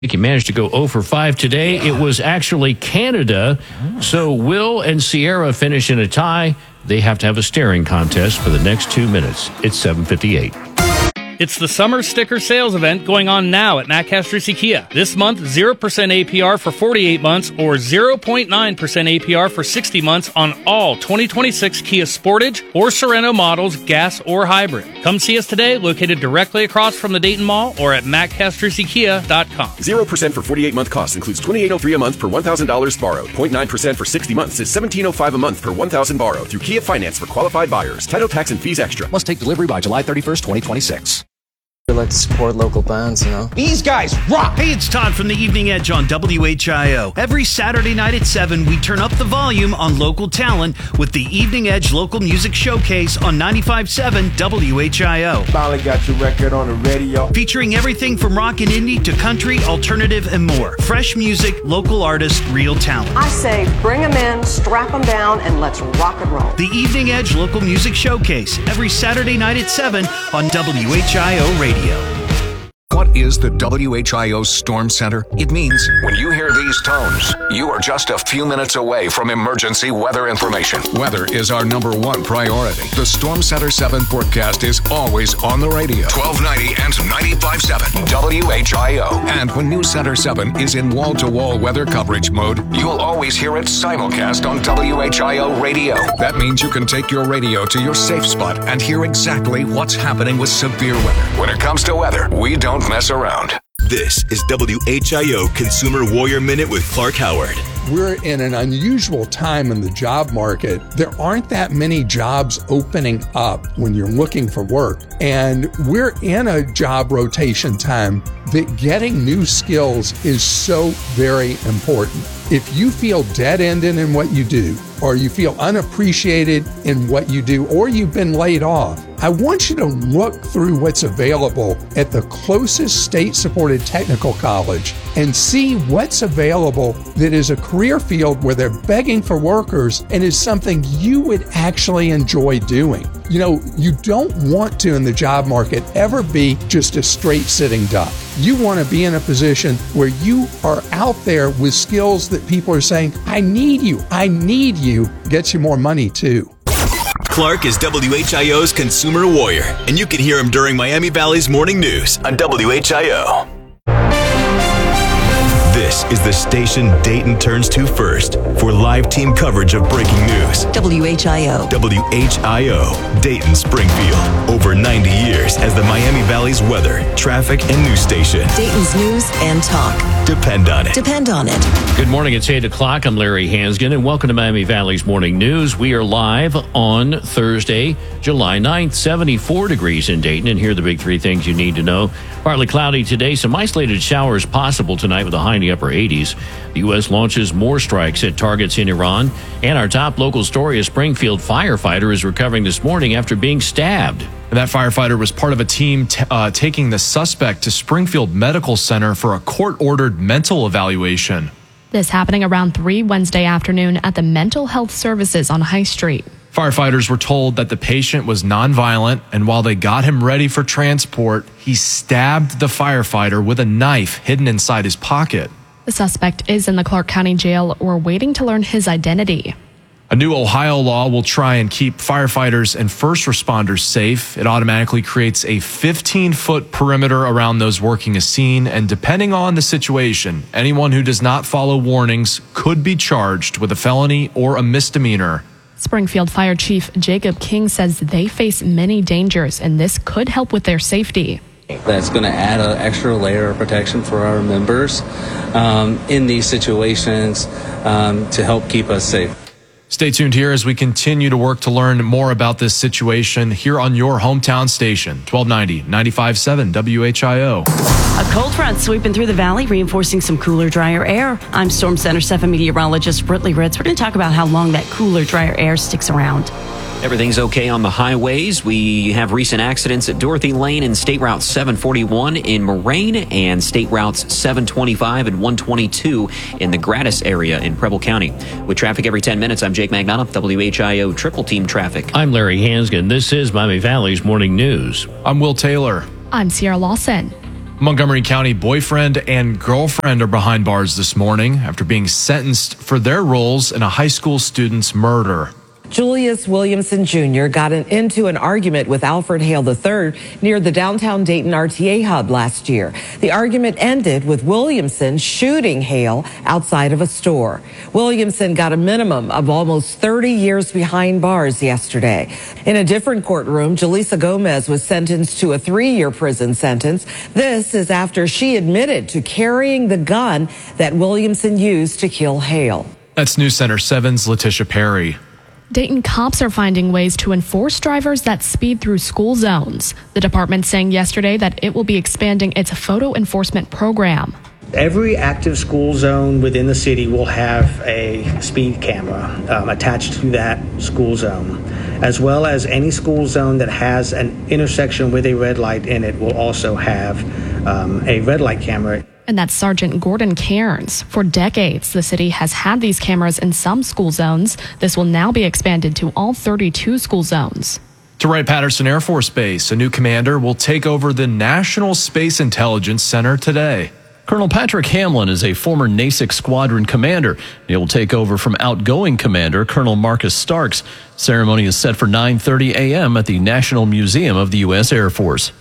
He managed to go 0 for 5 today. It was actually Canada. So Will and Sierra finish in a tie. They have to have a staring contest for the next 2 minutes. It's 7:58. It's the summer sticker sales event going on now at Matt Castrisi Kia. This month, 0% APR for 48 months or 0.9% APR for 60 months on all 2026 Kia Sportage or Sorento models, gas or hybrid. Come see us today, located directly across from the Dayton Mall or at mattcastrisikia.com. 0% for 48-month cost includes $2,803 a month per $1,000 borrowed. 0.9% for 60 months is $1,705 a month per $1,000 borrowed through Kia Finance for qualified buyers. Title, tax, and fees extra. Must take delivery by July 31st, 2026. We like to support local bands, you know. These guys rock! Hey, it's Todd from the Evening Edge on WHIO. Every Saturday night at 7, we turn up the volume on local talent with the Evening Edge Local Music Showcase on 95.7 WHIO. Finally got your record on the radio. Featuring everything from rock and indie to country, alternative, and more. Fresh music, local artists, real talent. I say bring them in, strap them down, and let's rock and roll. The Evening Edge Local Music Showcase, every Saturday night at 7 on WHIO Radio. What is the WHIO Storm Center? It means when you hear these tones, you are just a few minutes away from emergency weather information. Weather is our number one priority. The Storm Center 7 forecast is always on the radio. 1290 and 95.7 WHIO. And when News Center 7 is in wall-to-wall weather coverage mode, you'll always hear it simulcast on WHIO radio. That means you can take your radio to your safe spot and hear exactly what's happening with severe weather. When it comes to weather, we don't mess around. This is WHIO Consumer Warrior Minute with Clark Howard. We're in an unusual time in the job market. There aren't that many jobs opening up when you're looking for work. And we're in a job rotation time that getting new skills is so very important. If you feel dead-ended in what you do, or you feel unappreciated in what you do, or you've been laid off, I want you to look through what's available at the closest state-supported technical college and see what's available that is a career field where they're begging for workers and is something you would actually enjoy doing. You know, you don't want to, in the job market, ever be just a straight sitting duck. You want to be in a position where you are out there with skills that people are saying, I need you, gets you more money too. Clark is WHIO's Consumer Warrior, and you can hear him during Miami Valley's Morning News on WHIO. This is the station Dayton turns to first for live team coverage of breaking news. WHIO. WHIO, Dayton Springfield. Over 90 years as the Miami Valley's weather, traffic, and news station. Dayton's news and talk. Depend on it. Depend on it. Good morning. It's 8 o'clock. I'm Larry Hansgen, and welcome to Miami Valley's Morning News. We are live on Thursday, July 9th, 74 degrees in Dayton. And here are the big three things you need to know. Partly cloudy today. Some isolated showers possible tonight with a high in the upper 80s. The U.S. launches more strikes at targets in Iran. And our top local story, a Springfield firefighter is recovering this morning after being stabbed. And that firefighter was part of a team taking the suspect to Springfield Medical Center for a court-ordered mental evaluation. This happening around 3 Wednesday afternoon at the Mental Health Services on High Street. Firefighters were told that the patient was nonviolent, and while they got him ready for transport, he stabbed the firefighter with a knife hidden inside his pocket. The suspect is in the Clark County Jail. We're waiting to learn his identity. A new Ohio law will try and keep firefighters and first responders safe. It automatically creates a 15-foot perimeter around those working a scene, and depending on the situation, anyone who does not follow warnings could be charged with a felony or a misdemeanor. Springfield Fire Chief Jacob King says they face many dangers, and this could help with their safety. That's going to add an extra layer of protection for our members in these situations to help keep us safe. Stay tuned here as we continue to work to learn more about this situation here on your hometown station, 1290, 95.7 WHIO. A cold front sweeping through the valley, reinforcing some cooler, drier air. I'm Storm Center 7 meteorologist Britley Ritz. We're going to talk about how long that cooler, drier air sticks around. Everything's okay on the highways. We have recent accidents at Dorothy Lane and State Route 741 in Moraine and State Routes 725 and 122 in the Gratis area in Preble County. With traffic every 10 minutes, I'm Jake Magnano, WHIO Triple Team Traffic. I'm Larry Hansgen. This is Miami Valley's Morning News. I'm Will Taylor. I'm Sierra Lawson. Montgomery County boyfriend and girlfriend are behind bars this morning after being sentenced for their roles in a high school student's murder. Julius Williamson Jr. got into an argument with Alfred Hale III near the downtown Dayton RTA hub last year. The argument ended with Williamson shooting Hale outside of a store. Williamson got a minimum of almost 30 years behind bars yesterday. In a different courtroom, Jaleesa Gomez was sentenced to a 3-year prison sentence. This is after she admitted to carrying the gun that Williamson used to kill Hale. That's News Center 7's Letitia Perry. Dayton cops are finding ways to enforce drivers that speed through school zones. The department saying yesterday that it will be expanding its photo enforcement program. Every active school zone within the city will have a speed camera attached to that school zone, as well as any school zone that has an intersection with a red light in it will also have a red light camera. And that's Sergeant Gordon Cairns. For decades, the city has had these cameras in some school zones. This will now be expanded to all 32 school zones. To Wright-Patterson Air Force Base, a new commander will take over the National Space Intelligence Center today. Colonel Patrick Hamlin is a former NASIC squadron commander. He will take over from outgoing commander Colonel Marcus Starks. Ceremony is set for 9:30 a.m. at the National Museum of the U.S. Air Force.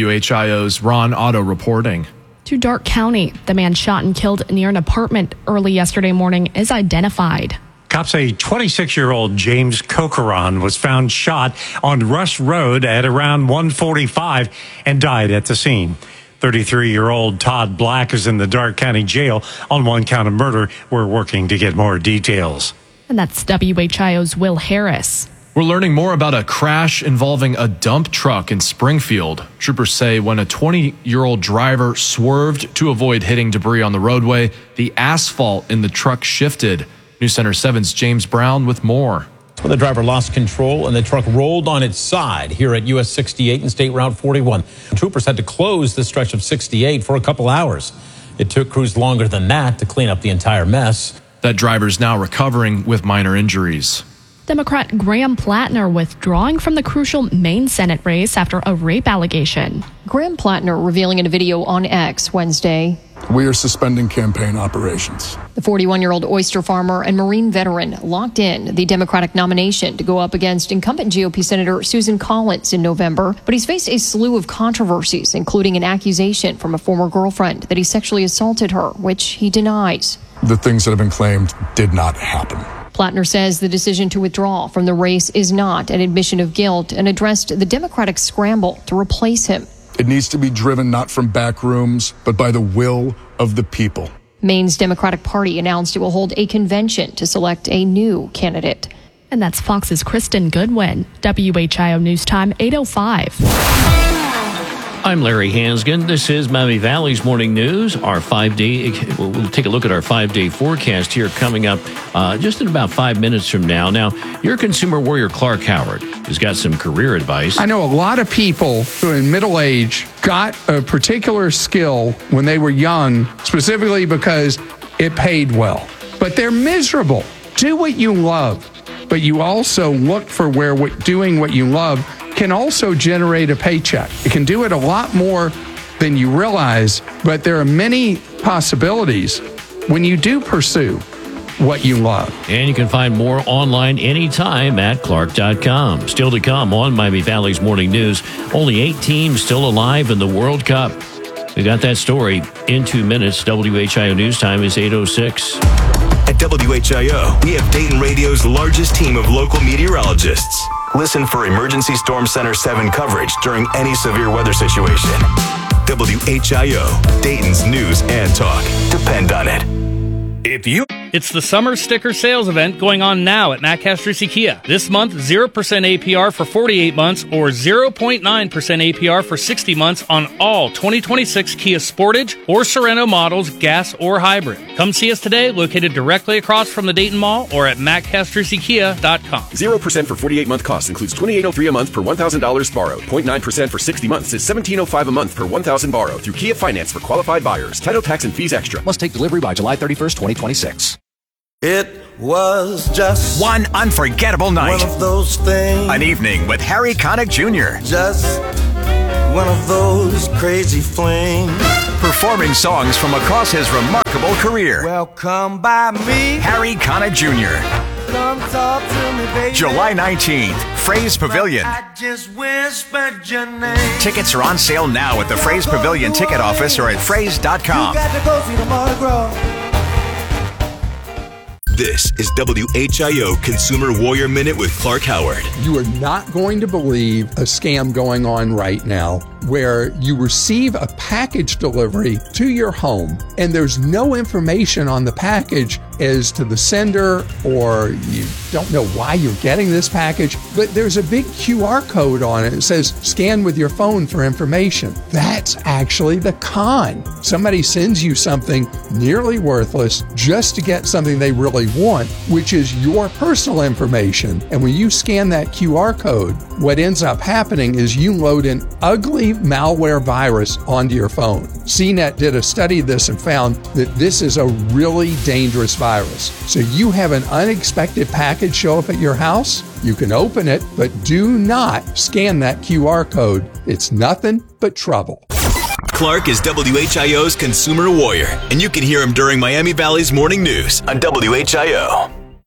WHIO's Ron Otto reporting. To Darke County, the man shot and killed near an apartment early yesterday morning is identified. Cops say 26-year-old James Cochran was found shot on Rush Road at around 1:45 and died at the scene. 33-year-old Todd Black is in the Darke County Jail on one count of murder. We're working to get more details. And that's WHIO's Will Harris. We're learning more about a crash involving a dump truck in Springfield. Troopers say when a 20-year-old driver swerved to avoid hitting debris on the roadway, the asphalt in the truck shifted. News Center 7's James Brown with more. The driver lost control and the truck rolled on its side here at US 68 and State Route 41. Troopers had to close the stretch of 68 for a couple hours. It took crews longer than that to clean up the entire mess. That driver's now recovering with minor injuries. Democrat Graham Plattner withdrawing from the crucial Maine Senate race after a rape allegation. Graham Plattner revealing in a video on X Wednesday. We are suspending campaign operations. The 41-year-old oyster farmer and Marine veteran locked in the Democratic nomination to go up against incumbent GOP Senator Susan Collins in November. But he's faced a slew of controversies, including an accusation from a former girlfriend that he sexually assaulted her, which he denies. The things that have been claimed did not happen. Plattner says the decision to withdraw from the race is not an admission of guilt and addressed the Democratic scramble to replace him. It needs to be driven not from back rooms, but by the will of the people. Maine's Democratic Party announced it will hold a convention to select a new candidate. And that's Fox's Kristen Goodwin. WHIO News Time, 8:05. I'm Larry Hansgen. This is Miami Valley's Morning News. Our 5-day, we'll take a look at our 5-day forecast here coming up just in about 5 minutes from now. Now, your consumer warrior, Clark Howard, has got some career advice. I know a lot of people who in middle age got a particular skill when they were young, specifically because it paid well. But they're miserable. Do what you love. But you also look for where doing what you love can also generate a paycheck. It can do it a lot more than you realize, but there are many possibilities when you do pursue what you love. And you can find more online anytime at Clark.com. Still to come on Miami Valley's Morning News, only 8 teams still alive in the World Cup. We got that story in 2 minutes. WHIO News Time is 8:06. At WHIO, we have Dayton Radio's largest team of local meteorologists. Listen for Emergency Storm Center 7 coverage during any severe weather situation. WHIO, Dayton's news and talk. Depend on it. It's the summer sticker sales event going on now at Matt Castrucci Kia. This month, 0% APR for 48 months or 0.9% APR for 60 months on all 2026 Kia Sportage or Sorento models, gas or hybrid. Come see us today, located directly across from the Dayton Mall or at mattcastruccikia.com. 0% for 48-month cost includes $2,803 a month per $1,000 borrowed. 0.9% for 60 months is $1,705 a month per $1,000 borrowed through Kia Finance for qualified buyers. Title, tax, and fees extra. Must take delivery by July 31st, 2026. It was just one unforgettable night. One of those things. An evening with Harry Connick Jr. Just one of those crazy flames. Performing songs from across his remarkable career. Well, come by me. Harry Connick Jr. Come talk to me, baby. July 19th, Fraze Pavilion. I just whispered your name. Tickets are on sale now at the Fraze Pavilion ticket office or at fraze.com. You got to go see the Mardi Gras. This is WHIO Consumer Warrior Minute with Clark Howard. You are not going to believe a scam going on right now where you receive a package delivery to your home and there's no information on the package as to the sender, or you don't know why you're getting this package, but there's a big QR code on it. It says scan with your phone for information. That's actually the con. Somebody sends you something nearly worthless just to get something they really want, which is your personal information. And when you scan that QR code, what ends up happening is you load an ugly malware virus onto your phone. CNET did a study of this and found that this is a really dangerous virus. So you have an unexpected package show up at your house, you can open it, but do not scan that QR code. It's nothing but trouble. Clark is WHIO's Consumer Warrior, and you can hear him during Miami Valley's Morning News on WHIO.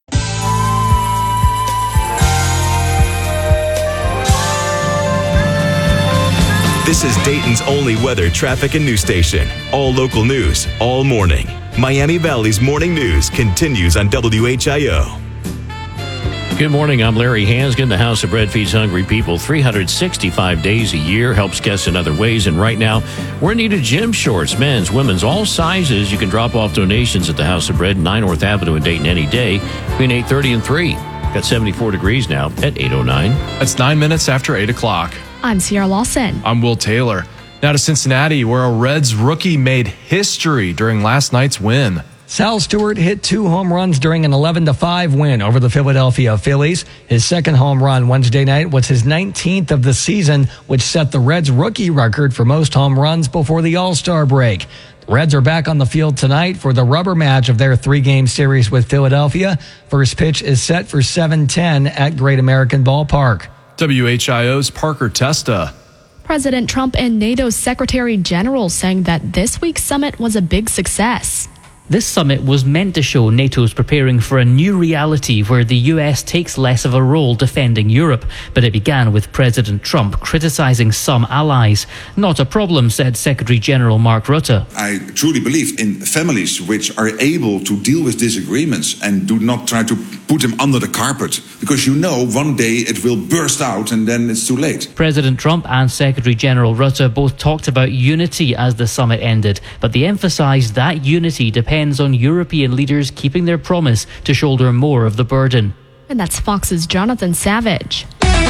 This is Dayton's only weather, traffic, and news station. All local news, all morning. Miami Valley's Morning News continues on WHIO. Good morning. I'm Larry Hansgen. The House of Bread feeds hungry people 365 days a year, helps guests in other ways. And right now, we're in need of gym shorts, men's, women's, all sizes. You can drop off donations at the House of Bread, 9 North Avenue in Dayton any day between 8:30 and 3. Got 74 degrees now at 8:09. That's 9 minutes after 8 o'clock. I'm Sierra Lawson. I'm Will Taylor. Now to Cincinnati, where a Reds rookie made history during last night's win. Sal Stewart hit 2 home runs during an 11-5 win over the Philadelphia Phillies. His second home run Wednesday night was his 19th of the season, which set the Reds rookie record for most home runs before the All-Star break. The Reds are back on the field tonight for the rubber match of their 3-game series with Philadelphia. First pitch is set for 7:10 at Great American Ballpark. WHIO's Parker Testa. President Trump and NATO's Secretary General saying that this week's summit was a big success. This summit was meant to show NATO's preparing for a new reality where the US takes less of a role defending Europe, but it began with President Trump criticizing some allies. Not a problem, said Secretary General Mark Rutte. I truly believe in families which are able to deal with disagreements and do not try to put them under the carpet, because you know one day it will burst out and then it's too late. President Trump and Secretary General Rutte both talked about unity as the summit ended, but they emphasized that unity depends on European leaders keeping their promise to shoulder more of the burden. And that's Fox's Jonathan Savage.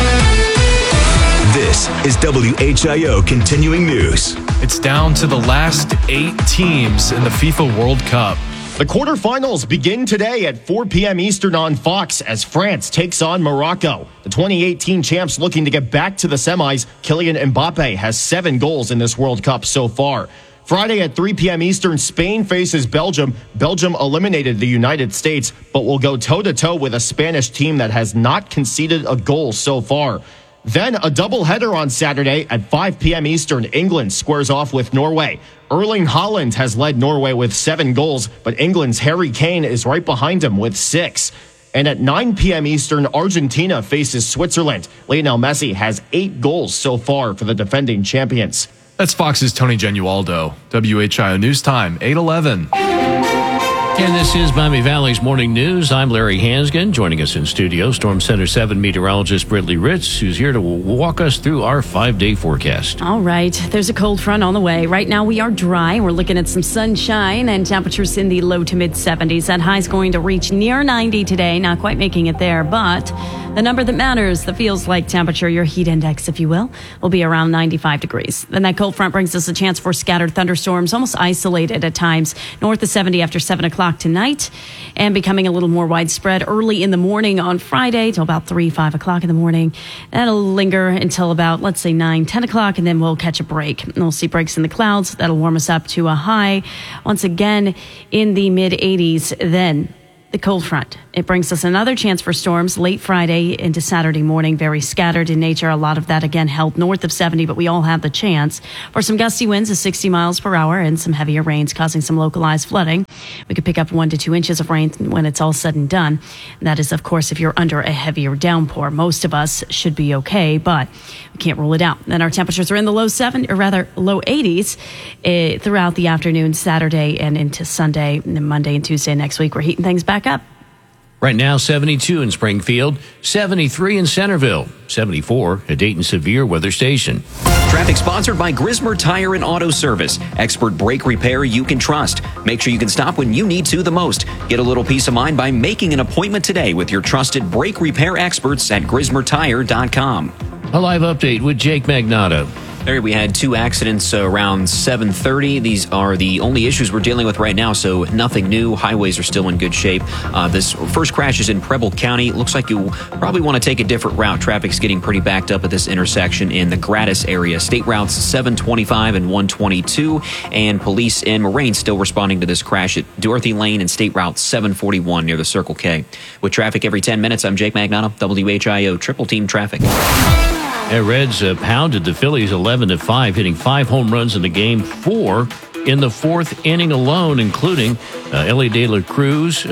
This is WHIO Continuing News. It's down to the last 8 teams in the FIFA World Cup. The quarterfinals begin today at 4 p.m. Eastern on Fox as France takes on Morocco. The 2018 champs looking to get back to the semis. Kylian Mbappe has 7 goals in this World Cup so far. Friday at 3 p.m. Eastern, Spain faces Belgium. Belgium eliminated the United States, but will go toe-to-toe with a Spanish team that has not conceded a goal so far. Then a doubleheader on Saturday at 5 p.m. Eastern. England squares off with Norway. Erling Haaland has led Norway with 7 goals, but England's Harry Kane is right behind him with 6. And at 9 p.m. Eastern, Argentina faces Switzerland. Lionel Messi has 8 goals so far for the defending champions. That's Fox's Tony Genualdo. WHIO News Time, 8:11. And this is Miami Valley's Morning News. I'm Larry Hansgen. Joining us in studio, Storm Center 7 meteorologist Britley Ritz, who's here to walk us through our 5-day forecast. All right. There's a cold front on the way. Right now we are dry. We're looking at some sunshine and temperatures in the low to mid 70s. That high is going to reach near 90 today. Not quite making it there, but the number that matters, the feels like temperature, your heat index, if you will be around 95 degrees. Then that cold front brings us a chance for scattered thunderstorms, almost isolated at times, north of 70 after 7 o'clock tonight, and becoming a little more widespread early in the morning on Friday till about 5 o'clock in the morning. That'll linger until about, let's say, 10 o'clock, and then we'll catch a break. And we'll see breaks in the clouds. That'll warm us up to a high once again in the mid 80s. Then the cold front. It brings us another chance for storms late Friday into Saturday morning. Very scattered in nature. A lot of that, again, held north of 70, but we all have the chance for some gusty winds of 60 miles per hour and some heavier rains causing some localized flooding. We could pick up 1 to 2 inches of rain when it's all said and done. That is, of course, if you're under a heavier downpour. Most of us should be okay, but we can't rule it out. Then our temperatures are in the low 80s throughout the afternoon, Saturday and into Sunday, and then Monday and Tuesday next week. We're heating things back up. Right now, 72 in Springfield, 73 in Centerville, 74 at Dayton Severe Weather Station. Traffic sponsored by Grismer Tire and Auto Service. Expert brake repair you can trust. Make sure you can stop when you need to the most. Get a little peace of mind by making an appointment today with your trusted brake repair experts at GrismerTire.com. A live update with Jake Magnato. There we had 2 accidents around 7:30. These are the only issues we're dealing with right now, so nothing new. Highways are still in good shape. This first crash is in Preble County. Looks like you probably want to take a different route. Traffic's getting pretty backed up at this intersection in the Gratis area. State routes 725 and 122, and police in Moraine still responding to this crash at Dorothy Lane and State Route 741 near the Circle K. With traffic every 10 minutes, I'm Jake Magnato, WHIO Triple Team Traffic. The Reds pounded the Phillies 11-5, hitting 5 home runs in the game, 4 in the 4th inning alone, including Ellie De La Cruz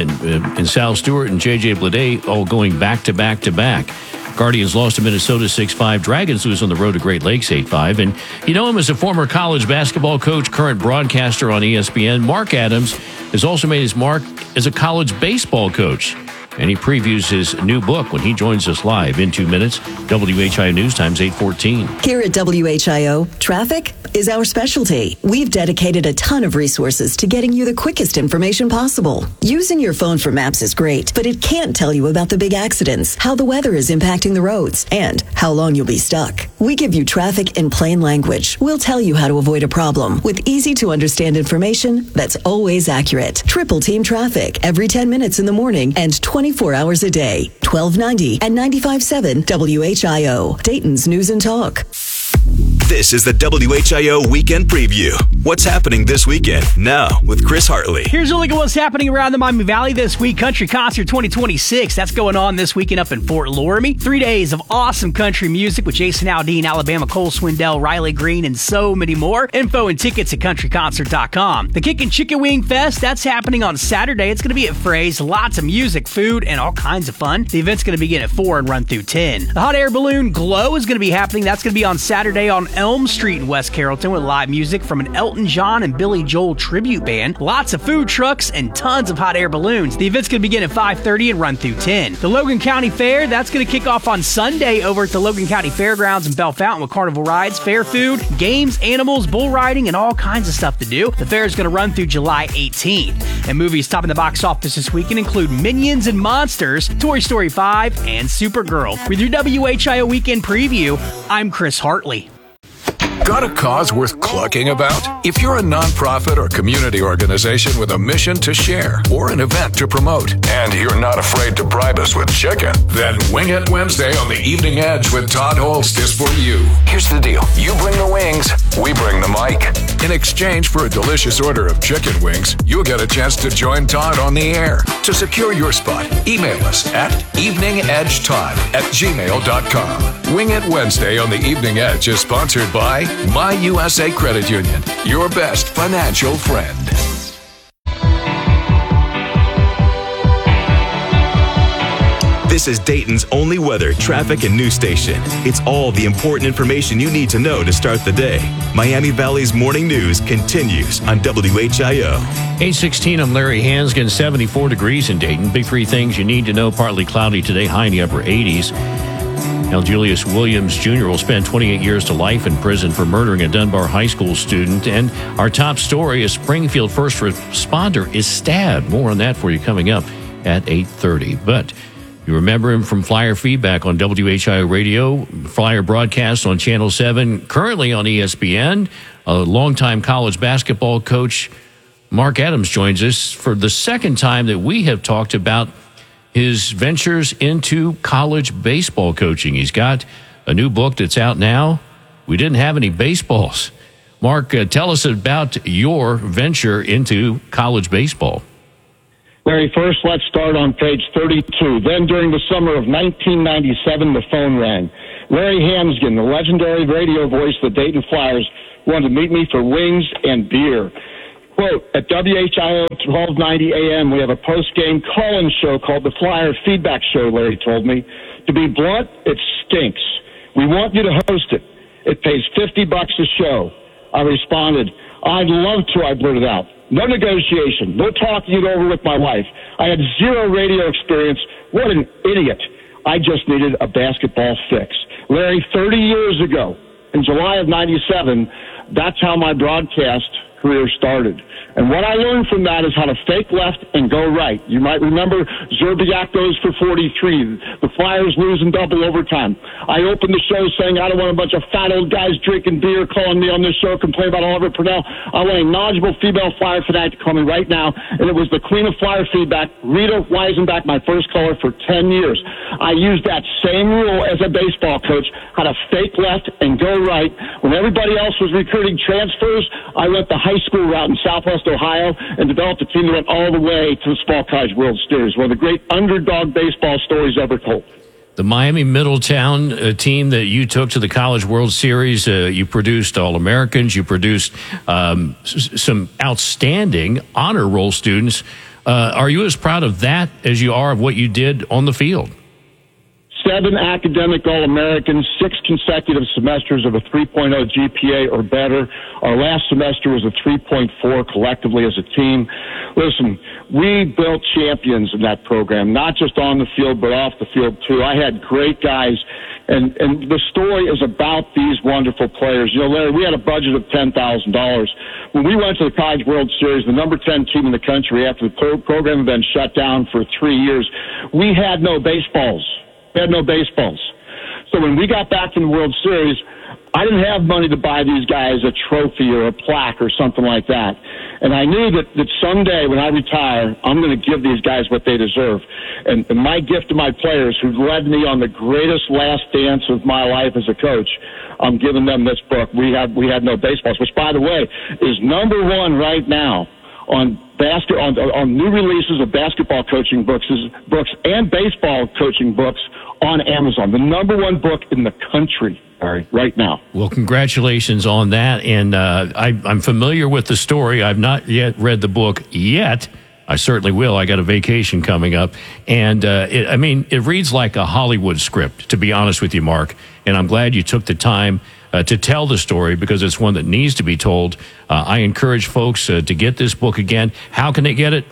and Sal Stewart and J.J. Bleday all going back-to-back-to-back. Guardians lost to Minnesota 6-5. Dragons lose on the road to Great Lakes 8-5. And you know him as a former college basketball coach, current broadcaster on ESPN. Mark Adams has also made his mark as a college baseball coach. And he previews his new book when he joins us live in 2 minutes. WHIO News Times 8:14. Here at WHIO, traffic is our specialty. We've dedicated a ton of resources to getting you the quickest information possible. Using your phone for maps is great, but it can't tell you about the big accidents, how the weather is impacting the roads, and how long you'll be stuck. We give you traffic in plain language. We'll tell you how to avoid a problem with easy-to-understand information that's always accurate. Triple Team Traffic every 10 minutes in the morning and 24 hours a day. 1290 and 95.7 WHIO, Dayton's News and Talk. This is the WHIO Weekend Preview. What's happening this weekend? Now, with Chris Hartley. Here's a look at what's happening around the Miami Valley this week. Country Concert 2026. That's going on this weekend up in Fort Loramie. 3 days of awesome country music with Jason Aldean, Alabama, Cole Swindell, Riley Green, and so many more. Info and tickets at countryconcert.com. The Kickin' Chicken Wing Fest, that's happening on Saturday. It's going to be at Frey's. Lots of music, food, and all kinds of fun. The event's going to begin at 4 and run through 10. The Hot Air Balloon Glow is going to be happening. That's going to be on Saturday on Elm Street in West Carrollton with live music from an Elton John and Billy Joel tribute band. Lots of food trucks and tons of hot air balloons. The event's going to begin at 5:30 and run through 10. The Logan County Fair, that's going to kick off on Sunday over at the Logan County Fairgrounds in Bell Fountain with carnival rides, fair food, games, animals, bull riding, and all kinds of stuff to do. The fair is going to run through July 18th. And movies topping the box office this weekend include Minions and Monsters, Toy Story 5, and Supergirl. With your WHIO Weekend Preview, I'm Chris Hartley. Got a cause worth clucking about? If you're a nonprofit or community organization with a mission to share or an event to promote, and you're not afraid to bribe us with chicken, then Wing It Wednesday on the Evening Edge with Todd Holst is for you. Here's the deal. You bring the wings, we bring the mic. In exchange for a delicious order of chicken wings, you'll get a chance to join Todd on the air. To secure your spot, email us at eveningedgetodd@gmail.com. Wing It Wednesday on the Evening Edge is sponsored by My USA Credit Union, your best financial friend. This is Dayton's only weather, traffic, and news station. It's all the important information you need to know to start the day. Miami Valley's morning news continues on WHIO. 8:16, I'm Larry Hansgen, 74 degrees in Dayton. Big 3 things you need to know. Partly cloudy today, high in the upper 80s. Now, Julius Williams Jr. will spend 28 years to life in prison for murdering a Dunbar High School student. And our top story, a Springfield first responder is stabbed. More on that for you coming up at 8:30. But you remember him from Flyer Feedback on WHIO Radio, Flyer broadcast on Channel 7, currently on ESPN. A longtime college basketball coach, Mark Adams, joins us for the second time that we have talked about his ventures into college baseball coaching. He's got a new book that's out now. We didn't have any baseballs. Mark, tell us about your venture into college baseball. Larry, first let's start on page 32. Then during the summer of 1997, the phone rang. Larry Hansgen, the legendary radio voice of the Dayton Flyers, wanted to meet me for wings and beer. Quote, at WHIO 1290 AM, we have a post-game call-in show called the Flyer Feedback Show, Larry told me. To be blunt, it stinks. We want you to host it. It pays $50 a show. I responded, I'd love to, I blurted out. No negotiation, no talking it over with my wife. I had zero radio experience. What an idiot. I just needed a basketball fix. Larry, 30 years ago, in July of 97, that's how my broadcast career started. And what I learned from that is how to fake left and go right. You might remember Zerbiak goes for 43. The Flyers lose in double overtime. I opened the show saying I don't want a bunch of fat old guys drinking beer calling me on this show, complain about Oliver Purnell. I want a knowledgeable female Flyer fanatic to call me right now. And it was the queen of Flyer feedback, Rita Weisenbach, my first caller for 10 years. I used that same rule as a baseball coach, how to fake left and go right. When everybody else was recruiting transfers, I went the high school route in Southwest Ohio and developed a team that went all the way to the Small College World Series. One of the great underdog baseball stories ever told. The Miami Middletown team that you took to the College World Series, you produced All-Americans, you produced some outstanding honor roll students. Are you as proud of that as you are of what you did on the field? 7 academic All-Americans, 6 consecutive semesters of a 3.0 GPA or better. Our last semester was a 3.4 collectively as a team. Listen, we built champions in that program, not just on the field, but off the field too. I had great guys, and the story is about these wonderful players. You know, Larry, we had a budget of $10,000. When we went to the College World Series, the number 10 team in the country, after the program had been shut down for 3 years, we had no baseballs. We had no baseballs. So when we got back to the World Series, I didn't have money to buy these guys a trophy or a plaque or something like that. And I knew that someday when I retire, I'm going to give these guys what they deserve. And my gift to my players who led me on the greatest last dance of my life as a coach, I'm giving them this book. We had no baseballs, which, by the way, is number 1 right now on new releases of basketball coaching books and baseball coaching books on Amazon. The number 1 book in the country right now. Well, congratulations on that. And I'm familiar with the story. I've not yet read the book yet. I certainly will. I got a vacation coming up. And it reads like a Hollywood script, to be honest with you, Mark. And I'm glad you took the time to tell the story because it's one that needs to be told. I encourage folks to get this book again. How can they get it?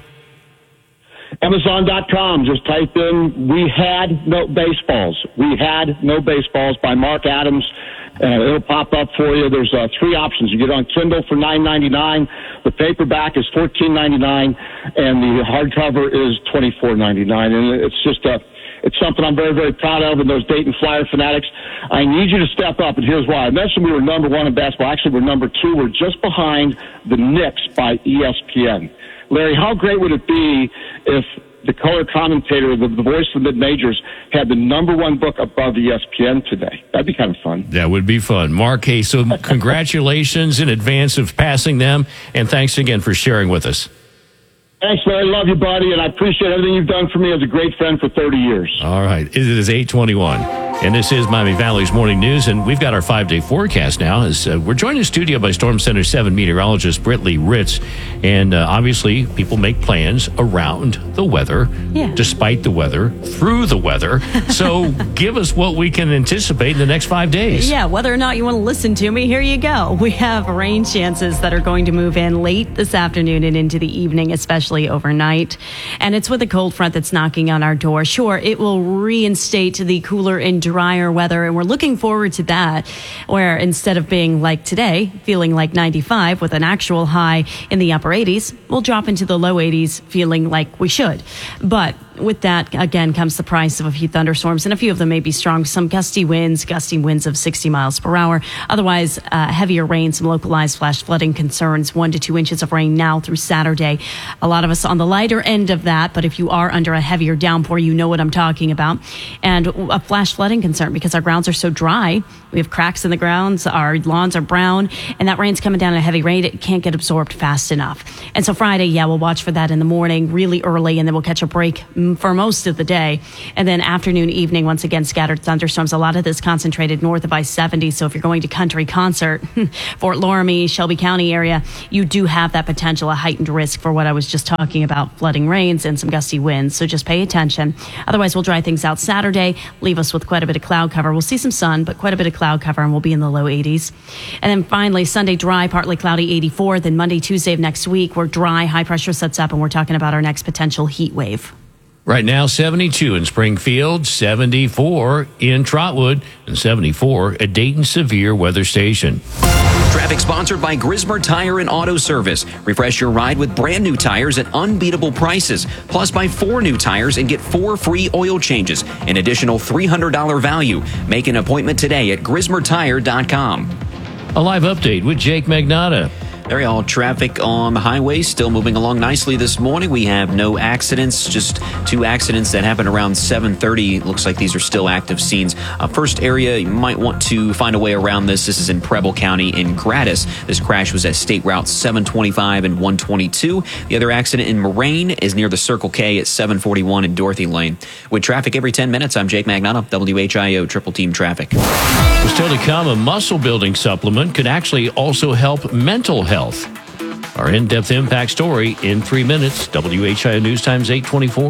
Amazon.com. Just type in We Had No Baseballs. We Had No Baseballs by Mark Adams. It'll pop up for you. There's 3 options. You get it on Kindle for $9.99. The paperback is $14.99, and the hardcover is $24.99. And it's just it's something I'm very, very proud of. And those Dayton Flyer fanatics, I need you to step up, and here's why. I mentioned we were number 1 in basketball. Actually, we're number 2. We're just behind the Knicks by ESPN. Larry, how great would it be if the color commentator, the voice of the mid-majors, had the number 1 book above ESPN today? That'd be kind of fun. That would be fun. Mark, hey, so congratulations in advance of passing them, and thanks again for sharing with us. Thanks, Larry. Love you, buddy, and I appreciate everything you've done for me as a great friend for 30 years. All right. It is 8:21. And this is Miami Valley's Morning News, and we've got our 5-day forecast now. As we're joined in studio by Storm Center 7 meteorologist Britley Ritz. And obviously, people make plans around the weather, despite the weather, through the weather. So give us what we can anticipate in the next 5 days. Yeah, whether or not you want to listen to me, here you go. We have rain chances that are going to move in late this afternoon and into the evening, especially overnight. And it's with a cold front that's knocking on our door. Sure, it will reinstate the cooler and drier weather, and we're looking forward to that, where instead of being like today, feeling like 95 with an actual high in the upper 80s, we'll drop into the low 80s feeling like we should. But with that, again, comes the price of a few thunderstorms, and a few of them may be strong. Some gusty winds of 60 miles per hour. Otherwise, heavier rain, some localized flash flooding concerns, 1 to 2 inches of rain now through Saturday. A lot of us on the lighter end of that, but if you are under a heavier downpour, you know what I'm talking about. And a flash flooding concern because our grounds are so dry. We have cracks in the grounds. Our lawns are brown, and that rain's coming down in a heavy rain. It can't get absorbed fast enough. And so Friday, we'll watch for that in the morning, really early, and then we'll catch a break for most of the day. And then afternoon, evening, once again, scattered thunderstorms. A lot of this concentrated north of I-70. So if you're going to country concert, Fort Loramie, Shelby County area, you do have that potential, a heightened risk for what I was just talking about, flooding rains and some gusty winds. So just pay attention. Otherwise, we'll dry things out Saturday, leave us with quite a bit of cloud cover. We'll see some sun, but quite a bit of cloud cover, and we'll be in the low 80s. And then finally, Sunday, dry, partly cloudy, 84. Then Monday, Tuesday of next week, we're dry, high pressure sets up, and we're talking about our next potential heat wave. Right now, 72 in Springfield, 74 in Trotwood, and 74 at Dayton Severe Weather Station. Traffic sponsored by Grismer Tire and Auto Service. Refresh your ride with brand new tires at unbeatable prices. Plus, buy 4 new tires and get 4 free oil changes. An additional $300 value. Make an appointment today at GrismerTire.com. A live update with Jake Magnotta. There you all. Traffic on the highway still moving along nicely this morning. We have no accidents, just 2 accidents that happened around 7:30. Looks like these are still active scenes. First area, you might want to find a way around this. This is in Preble County in Gratis. This crash was at State Route 725 and 122. The other accident in Moraine is near the Circle K at 741 in Dorothy Lane. With traffic every 10 minutes, I'm Jake Magnotta, WHIO Triple Team Traffic. Was still to come, a muscle building supplement could actually also help mental health. Our in-depth impact story in 3 minutes. WHIO News Times 824.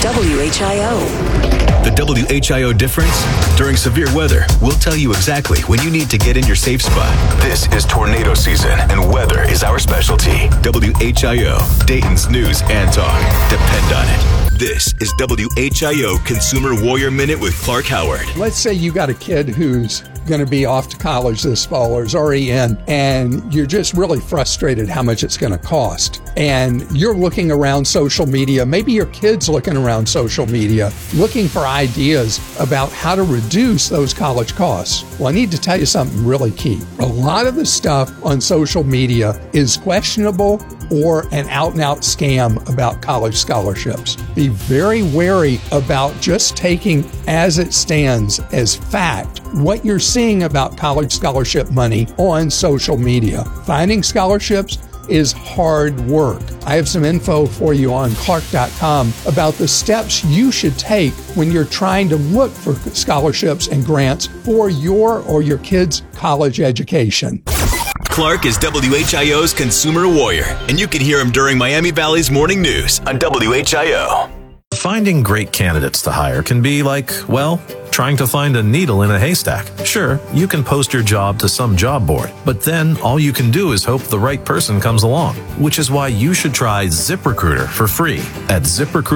WHIO. The WHIO difference? During severe weather, we'll tell you exactly when you need to get in your safe spot. This is tornado season, and weather is our specialty. WHIO, Dayton's news and talk. Depend on it. This is WHIO Consumer Warrior Minute with Clark Howard. Let's say you got a kid who's going to be off to college this fall or is already in, and you're just really frustrated how much it's going to cost. And you're looking around social media, maybe your kid's looking around social media, looking for ideas about how to reduce those college costs. Well, I need to tell you something really key. A lot of the stuff on social media is questionable or an out-and-out scam about college scholarships. Be very wary about just taking as it stands as fact what you're seeing about college scholarship money on social media. Finding scholarships is hard work. I have some info for you on Clark.com about the steps you should take when you're trying to look for scholarships and grants for your or your kids' college education. Clark is WHIO's consumer warrior, and you can hear him during Miami Valley's morning news on WHIO. Finding great candidates to hire can be like, well, trying to find a needle in a haystack. Sure, you can post your job to some job board, but then all you can do is hope the right person comes along, which is why you should try ZipRecruiter for free at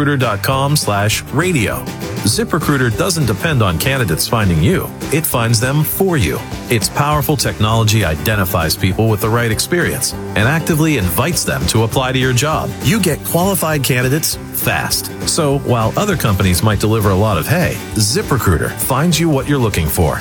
ZipRecruiter.com/radio. ZipRecruiter doesn't depend on candidates finding you. It finds them for you. Its powerful technology identifies people with the right experience and actively invites them to apply to your job. You get qualified candidates fast. So while other companies might deliver a lot of hay, ZipRecruiter finds you what you're looking for.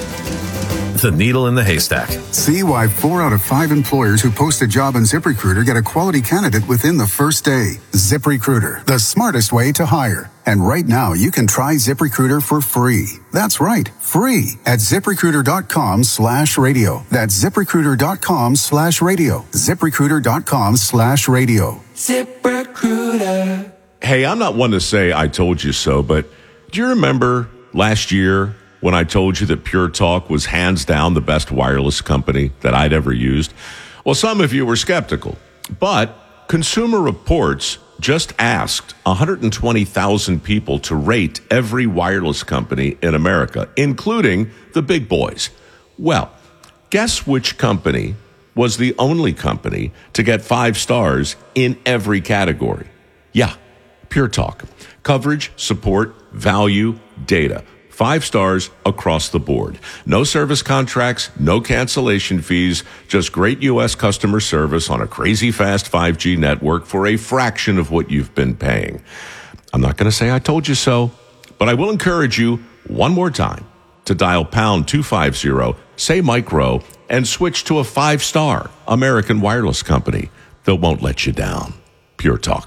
The needle in the haystack. See why 4 out of 5 employers who post a job on ZipRecruiter get a quality candidate within the first day. ZipRecruiter, the smartest way to hire. And right now, you can try ZipRecruiter for free. That's right, free at ZipRecruiter.com/radio. That's ZipRecruiter.com/radio. ZipRecruiter.com/radio. ZipRecruiter. Hey, I'm not one to say I told you so, but do you remember last year when I told you that Pure Talk was hands down the best wireless company that I'd ever used? Well, some of you were skeptical, but Consumer Reports just asked 120,000 people to rate every wireless company in America, including the big boys. Well, guess which company was the only company to get 5 stars in every category? Yeah, Pure Talk. Coverage, support, value, data. 5 stars across the board. No service contracts, no cancellation fees, just great U.S. customer service on a crazy fast 5G network for a fraction of what you've been paying. I'm not going to say I told you so, but I will encourage you one more time to dial pound 250, say Micro, and switch to a 5-star American wireless company that won't let you down. Pure Talk.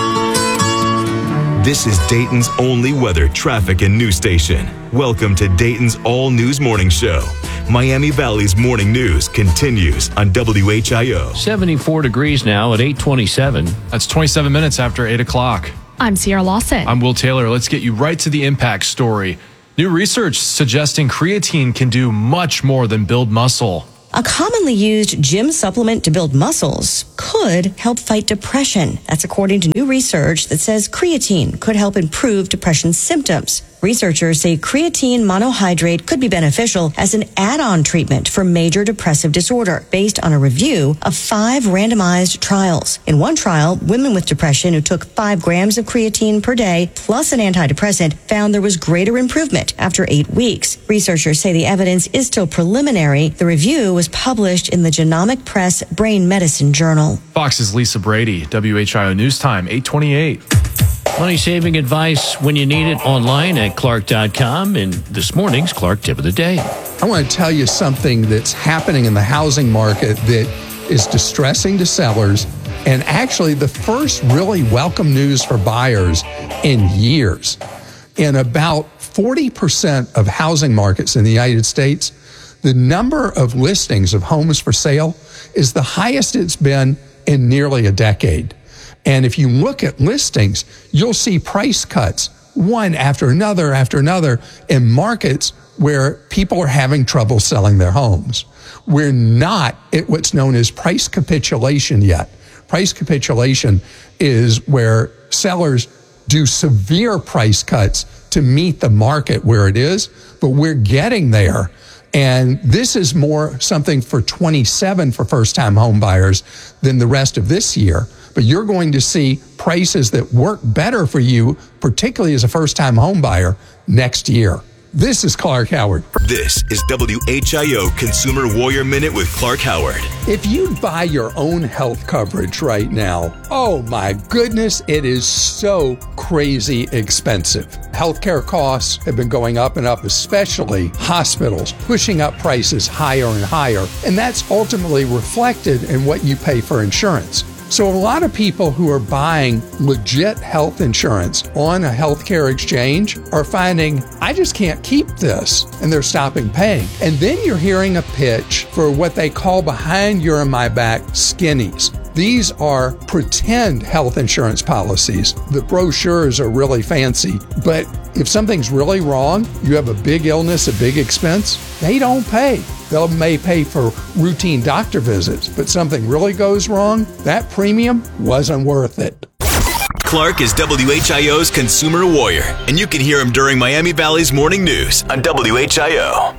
This is Dayton's only weather, traffic, and news station. Welcome to Dayton's All News Morning Show. Miami Valley's morning news continues on WHIO. 74 degrees now at 8:27. That's 27 minutes after 8 o'clock. I'm Sierra Lawson. I'm Will Taylor. Let's get you right to the impact story. New research suggesting creatine can do much more than build muscle. A commonly used gym supplement to build muscles could help fight depression. That's according to new research that says creatine could help improve depression symptoms. Researchers say creatine monohydrate could be beneficial as an add-on treatment for major depressive disorder based on a review of 5 randomized trials. In one trial, women with depression who took 5 grams of creatine per day plus an antidepressant found there was greater improvement after 8 weeks. Researchers say the evidence is still preliminary. The review was published in the Genomic Press Brain Medicine Journal. Fox's Lisa Brady, WHIO News Time, 8:28. Money-saving advice when you need it online at Clark.com. And this morning's Clark Tip of the Day. I want to tell you something that's happening in the housing market that is distressing to sellers and actually the first really welcome news for buyers in years. In about 40% of housing markets in the United States, the number of listings of homes for sale is the highest it's been in nearly a decade. And if you look at listings, you'll see price cuts, one after another in markets where people are having trouble selling their homes. We're not at what's known as price capitulation yet. Price capitulation is where sellers do severe price cuts to meet the market where it is, but we're getting there. And this is more something for 27 for first-time home buyers than the rest of this year. But you're going to see prices that work better for you, particularly as a first-time home buyer, next year. This is Clark Howard. This is WHIO Consumer Warrior Minute with Clark Howard. If you buy your own health coverage right now, oh my goodness, it is so crazy expensive. Healthcare costs have been going up and up, especially hospitals, pushing up prices higher and higher. And that's ultimately reflected in what you pay for insurance. So a lot of people who are buying legit health insurance on a healthcare exchange are finding, I just can't keep this, and they're stopping paying. And then you're hearing a pitch for what they call behind your and my back skinnies. These are pretend health insurance policies. The brochures are really fancy, but if something's really wrong, you have a big illness, a big expense, they don't pay. They may pay for routine doctor visits, but something really goes wrong, that premium wasn't worth it. Clark is WHIO's Consumer Warrior, and you can hear him during Miami Valley's morning news on WHIO.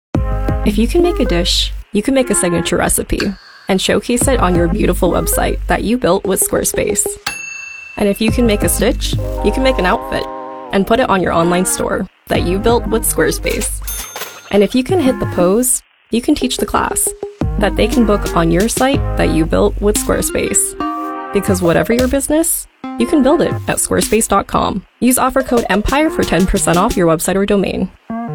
If you can make a dish, you can make a signature recipe and showcase it on your beautiful website that you built with Squarespace. And if you can make a stitch, you can make an outfit and put it on your online store that you built with Squarespace. And if you can hit the pose, you can teach the class that they can book on your site that you built with Squarespace. Because whatever your business, you can build it at squarespace.com. Use offer code EMPIRE for 10% off your website or domain.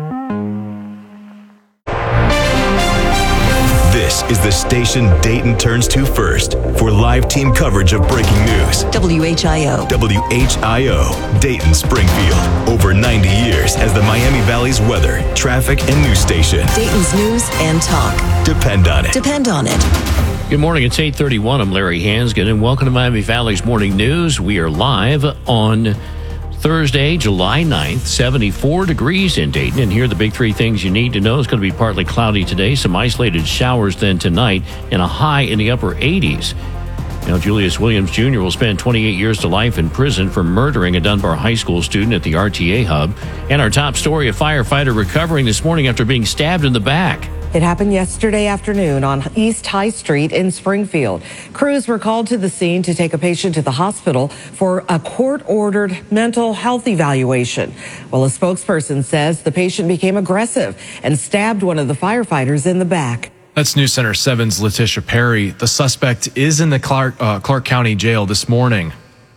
This is the station Dayton turns to first for live team coverage of breaking news. WHIO. WHIO, Dayton, Springfield. Over 90 years as the Miami Valley's weather, traffic, and news station. Dayton's news and talk. Depend on it. Depend on it. Good morning. It's 8:31. I'm Larry Hansgen, and welcome to Miami Valley's Morning News. We are live on Thursday, July 9th, 74 degrees in Dayton. And here are the big 3 things you need to know. It's going to be partly cloudy today, some isolated showers then tonight, and a high in the upper 80s. Now, Julius Williams Jr. will spend 28 years to life in prison for murdering a Dunbar High School student at the RTA hub. And our top story, a firefighter recovering this morning after being stabbed in the back. It happened yesterday afternoon on East High Street in Springfield. Crews were called to the scene to take a patient to the hospital for a court-ordered mental health evaluation. Well, a spokesperson says the patient became aggressive and stabbed one of the firefighters in the back. That's News Center 7's Letitia Perry. The suspect is in the Clark County Jail this morning.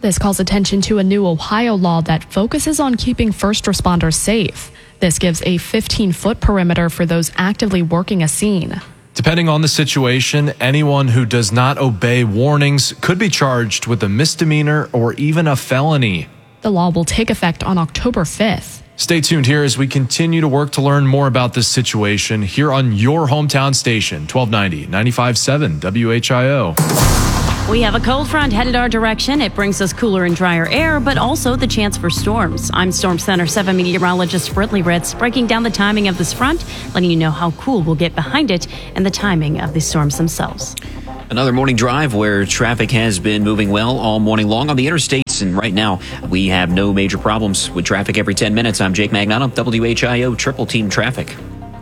This calls attention to a new Ohio law that focuses on keeping first responders safe. This gives a 15-foot perimeter for those actively working a scene. Depending on the situation, anyone who does not obey warnings could be charged with a misdemeanor or even a felony. The law will take effect on October 5th. Stay tuned here as we continue to work to learn more about this situation here on your hometown station, 1290, 95.7 WHIO. We have a cold front headed our direction. It brings us cooler and drier air, but also the chance for storms. I'm Storm Center 7 meteorologist Brittany Ritz, breaking down the timing of this front, letting you know how cool we'll get behind it and the timing of the storms themselves. Another morning drive where traffic has been moving well all morning long on the interstates, and right now we have no major problems with traffic every 10 minutes. I'm Jake Magnotta, WHIO Triple Team Traffic.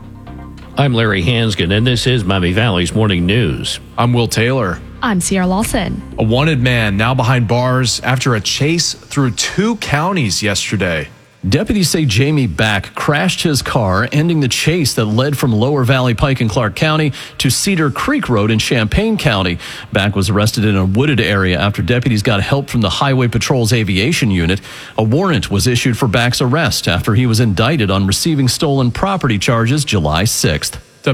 I'm Larry Hansgen, and this is Miami Valley's Morning News. I'm Will Taylor. I'm Sierra Lawson. A wanted man now behind bars after a chase through 2 counties yesterday. Deputies say Jamie Back crashed his car, ending the chase that led from Lower Valley Pike in Clark County to Cedar Creek Road in Champaign County. Back was arrested in a wooded area after deputies got help from the Highway Patrol's aviation unit. A warrant was issued for Back's arrest after he was indicted on receiving stolen property charges July 6th.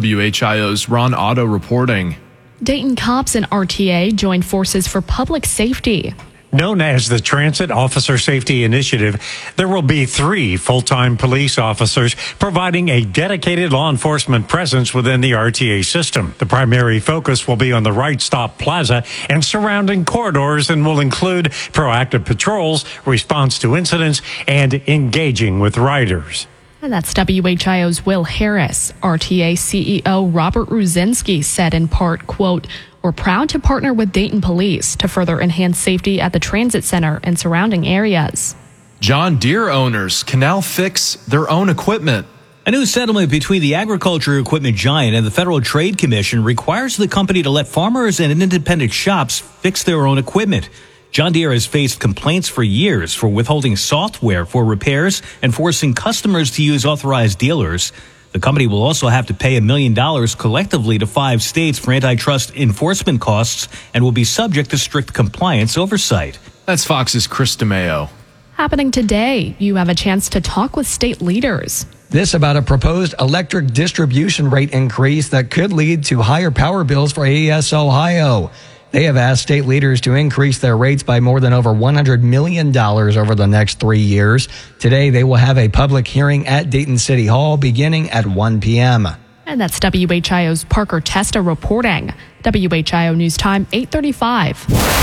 WHIO's Ron Otto reporting. Dayton cops and RTA joined forces for public safety. Known as the Transit Officer Safety Initiative, there will be 3 full-time police officers providing a dedicated law enforcement presence within the RTA system. The primary focus will be on the Right Stop Plaza and surrounding corridors and will include proactive patrols, response to incidents, and engaging with riders. And that's WHIO's Will Harris. RTA CEO Robert Ruzinski said in part, quote, "We're proud to partner with Dayton Police to further enhance safety at the transit center and surrounding areas." John Deere owners can now fix their own equipment. A new settlement between the agriculture equipment giant and the Federal Trade Commission requires the company to let farmers and independent shops fix their own equipment. John Deere has faced complaints for years for withholding software for repairs and forcing customers to use authorized dealers. The company will also have to pay $1 million collectively to 5 states for antitrust enforcement costs and will be subject to strict compliance oversight. That's Fox's Chris DeMeo. Happening today, you have a chance to talk with state leaders. This about a proposed electric distribution rate increase that could lead to higher power bills for AES Ohio. They have asked state leaders to increase their rates by more than over $100 million over the next 3 years. Today, they will have a public hearing at Dayton City Hall beginning at 1 p.m. And that's WHIO's Parker Testa reporting. WHIO News Time, 8:35.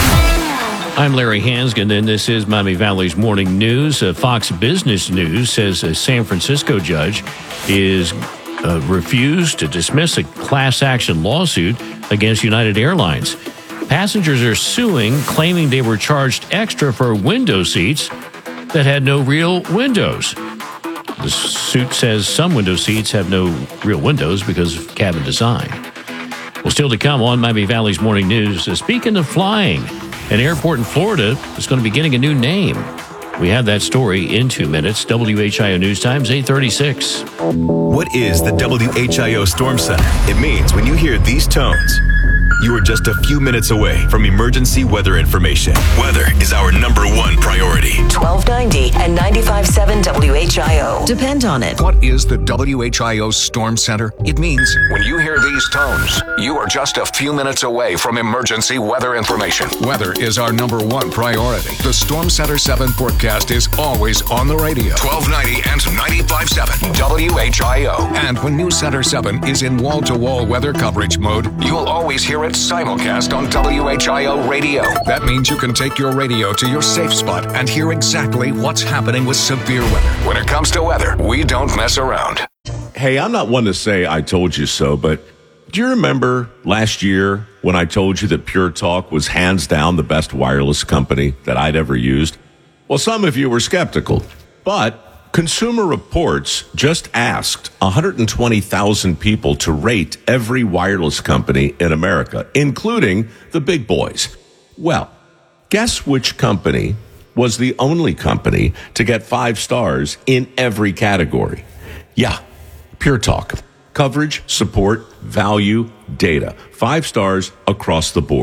I'm Larry Hansgen, and this is Miami Valley's Morning News. Fox Business News says a San Francisco judge is refused to dismiss a class action lawsuit against United Airlines. Passengers are suing, claiming they were charged extra for window seats that had no real windows. The suit says some window seats have no real windows because of cabin design. Well, still to come on Miami Valley's Morning News. Speaking of flying, an airport in Florida is going to be getting a new name. We have that story in 2 minutes. WHIO News Times, 8:36. What is the WHIO Storm Center? It means when you hear these tones, you are just a few minutes away from emergency weather information. Weather is our #1 priority. 1290 and 95.7 WHIO. Depend on it. What is the WHIO Storm Center? It means when you hear these tones, you are just a few minutes away from emergency weather information. Weather is our #1 priority. The Storm Center 7 forecast is always on the radio. 1290 and 95.7 WHIO. And when News Center 7 is in wall-to-wall weather coverage mode, you'll always hear it simulcast on WHIO radio. That means you can take your radio to your safe spot and hear exactly what's happening with severe weather. When it comes to weather, we don't mess around. Hey, I'm not one to say I told you so, but do you remember last year when I told you that Pure Talk was hands down the best wireless company that I'd ever used? Well, some of you were skeptical, but Consumer Reports just asked 120,000 people to rate every wireless company in America, including the big boys. Well, guess which company was the only company to get 5 stars in every category? Yeah, Pure Talk. Coverage, support, value, data. 5 stars across the board.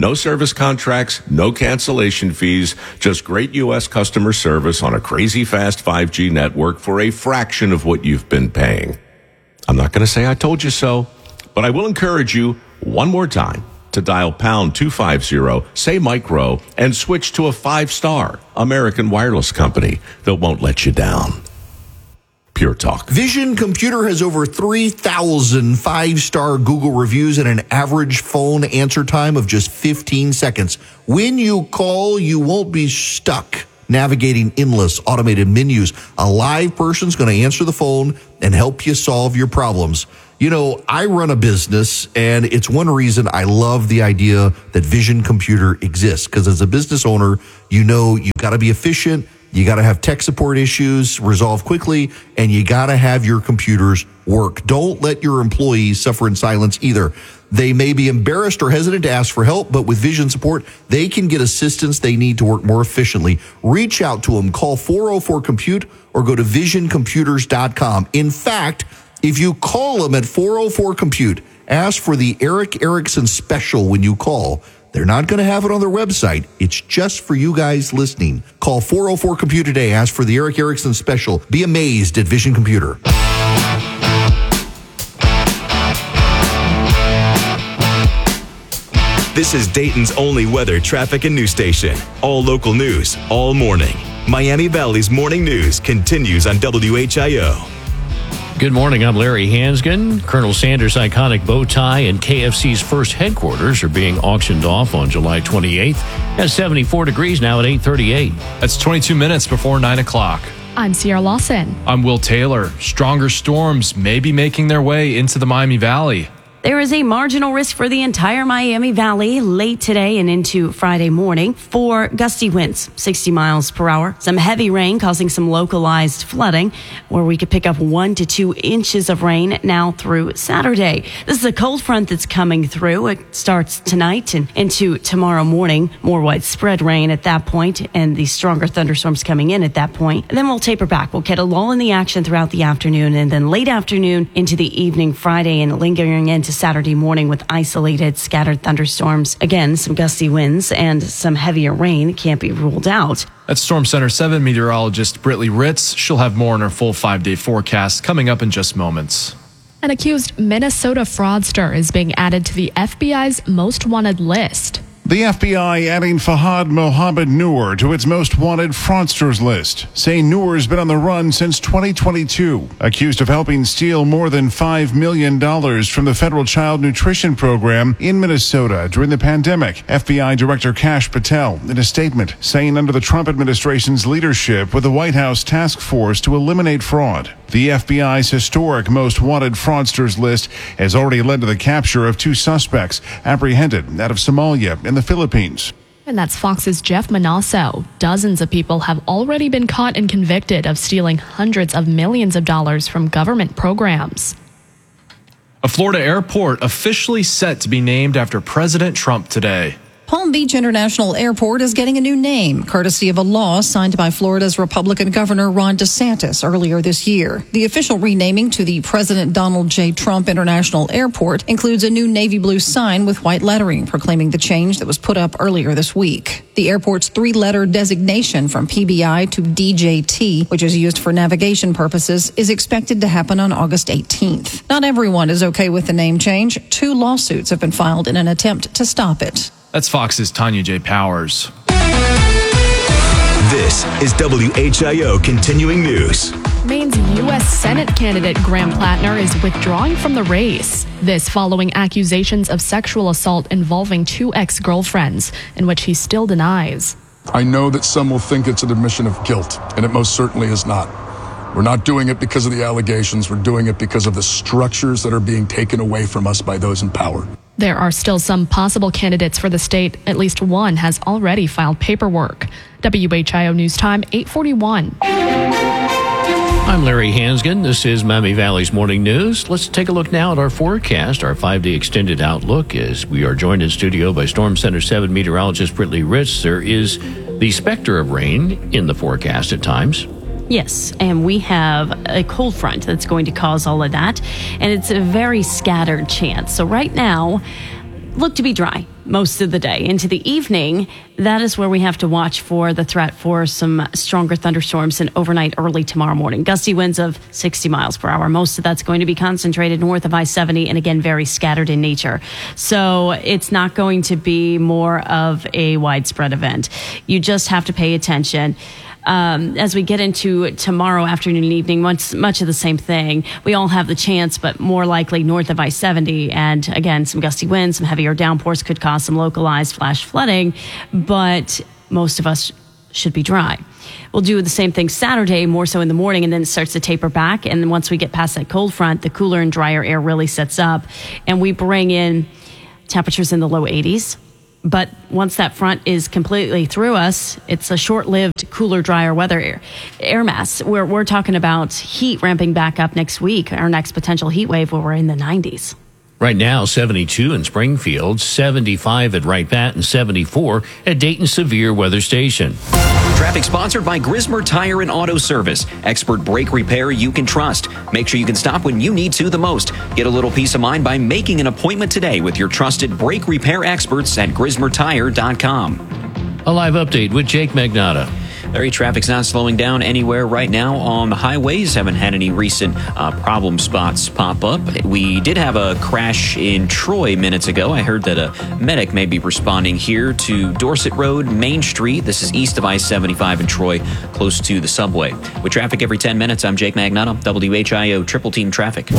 No service contracts, no cancellation fees, just great U.S. customer service on a crazy fast 5G network for a fraction of what you've been paying. I'm not going to say I told you so, but I will encourage you one more time to dial pound 250, say micro, and switch to a 5-star American wireless company that won't let you down. Pure Talk. Vision Computer has over 3,000 5-star Google reviews and an average phone answer time of just 15 seconds. When you call, you won't be stuck navigating endless automated menus. A live person's going to answer the phone and help you solve your problems. You know, I run a business, and it's one reason I love the idea that Vision Computer exists. Because as a business owner, you know you've got to be efficient. You got to have tech support issues resolved quickly, and you got to have your computers work. Don't let your employees suffer in silence either. They may be embarrassed or hesitant to ask for help, but with Vision support, they can get assistance they need to work more efficiently. Reach out to them. Call 404-COMPUTE or go to visioncomputers.com. In fact, if you call them at 404-COMPUTE, ask for the Eric Erickson special when you call. They're not going to have it on their website. It's just for you guys listening. Call 404-COMPUTE today. Ask for the Eric Erickson special. Be amazed at Vision Computer. This is Dayton's only weather, traffic, and news station. All local news, all morning. Miami Valley's morning news continues on WHIO. Good morning, I'm Larry Hansgen. Colonel Sanders' iconic bow tie and KFC's first headquarters are being auctioned off on July 28th. At 74 degrees now at 8:38. That's 22 minutes before 9 o'clock. I'm Sierra Lawson. I'm Will Taylor. Stronger storms may be making their way into the Miami Valley. There is a marginal risk for the entire Miami Valley late today and into Friday morning for gusty winds, 60 miles per hour. Some heavy rain causing some localized flooding, where we could pick up 1 to 2 inches of rain now through Saturday. This is a cold front that's coming through. It starts tonight and into tomorrow morning. More widespread rain at that point, and the stronger thunderstorms coming in at that point. And then we'll taper back. We'll get a lull in the action throughout the afternoon, and then late afternoon into the evening Friday and lingering into Saturday morning with isolated scattered thunderstorms. Again, some gusty winds and some heavier rain can't be ruled out. That's Storm Center 7 meteorologist Britley Ritz. She'll have more on her full 5-day forecast coming up in just moments. An accused Minnesota fraudster is being added to the FBI's most wanted list. The FBI adding Fahad Mohammed Noor to its most wanted fraudsters list, saying Noor's been on the run since 2022, accused of helping steal more than $5 million from the federal child nutrition program in Minnesota during the pandemic. FBI Director Kash Patel in a statement saying under the Trump administration's leadership with the White House task force to eliminate fraud, the FBI's historic most wanted fraudsters list has already led to the capture of 2 suspects apprehended out of Somalia in the Philippines. And that's Fox's Jeff Manasso. Dozens of people have already been caught and convicted of stealing hundreds of millions of dollars from government programs. A Florida airport officially set to be named after President Trump today. Palm Beach International Airport is getting a new name, courtesy of a law signed by Florida's Republican Governor Ron DeSantis earlier this year. The official renaming to the President Donald J. Trump International Airport includes a new navy blue sign with white lettering proclaiming the change that was put up earlier this week. The airport's 3-letter designation from PBI to DJT, which is used for navigation purposes, is expected to happen on August 18th. Not everyone is okay with the name change. 2 lawsuits have been filed in an attempt to stop it. That's Fox's Tanya J. Powers. This is WHIO Continuing News. Maine's U.S. Senate candidate Graham Plattner is withdrawing from the race. This following accusations of sexual assault involving 2 ex-girlfriends, in which he still denies. I know that some will think it's an admission of guilt, and it most certainly is not. We're not doing it because of the allegations. We're doing it because of the structures that are being taken away from us by those in power. There are still some possible candidates for the state. At least one has already filed paperwork. WHIO News Time, 8:41. I'm Larry Hansgen. This is Miami Valley's Morning News. Let's take a look now at our forecast, our 5-day extended outlook, as we are joined in studio by Storm Center 7 meteorologist Britley Ritz. There is the specter of rain in the forecast at times. Yes, and we have a cold front that's going to cause all of that, and it's a very scattered chance. So right now, look to be dry. most of the day. Into the evening, that is where we have to watch for the threat for some stronger thunderstorms and overnight early tomorrow morning. Gusty winds of 60 miles per hour. Most of that's going to be concentrated north of I-70 and again, very scattered in nature. So it's not going to be more of a widespread event. You just have to pay attention. As we get into tomorrow afternoon and evening, much of the same thing. We all have the chance, but more likely north of I-70. And again, some gusty winds, some heavier downpours could cause some localized flash flooding, but most of us should be dry. We'll do the same thing Saturday, more so in the morning, and then it starts to taper back. And then once we get past that cold front, the cooler and drier air really sets up, and we bring in temperatures in the low 80s. But once that front is completely through us, it's a short-lived, cooler, drier weather air mass. We're talking about heat ramping back up next week, our next potential heat wave where we're in the 90s. Right now, 72 in Springfield, 75 at Wright Pat, and 74 at Dayton Severe Weather Station. Traffic sponsored by Grismer Tire and Auto Service. Expert brake repair you can trust. Make sure you can stop when you need to the most. Get a little peace of mind by making an appointment today with your trusted brake repair experts at GrismerTire.com. A live update with Jake Magnotta. Larry, traffic's not slowing down anywhere right now on the highways. Haven't had any recent problem spots pop up. We did have a crash in Troy minutes ago. I heard that a medic may be responding here to Dorset Road, Main Street. This is east of I-75 in Troy, close to the subway. With traffic every 10 minutes, I'm Jake Magnotta, WHIO Triple Team Traffic.